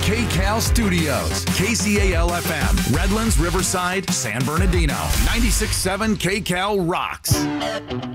KCAL Studios. KCAL FM, Redlands, Riverside, San Bernardino. 96.7 KCAL rocks.